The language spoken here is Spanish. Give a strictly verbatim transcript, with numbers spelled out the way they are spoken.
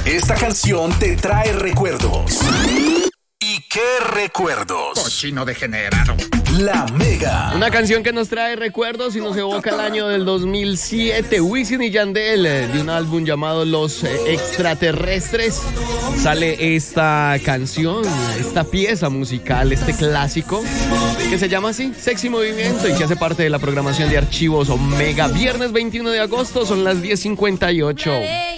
Esta canción te trae recuerdos. ¿Y qué recuerdos? Cochino degenerado. La Mega. Una canción que nos trae recuerdos y nos evoca el año del dos mil siete. Wisin y Yandel, de un álbum llamado Los Extraterrestres, sale esta canción, esta pieza musical, este clásico, que se llama así, Sexy Movimiento, y que hace parte de la programación de Archivos Omega. Viernes veintiuno de agosto, son las diez cincuenta y ocho.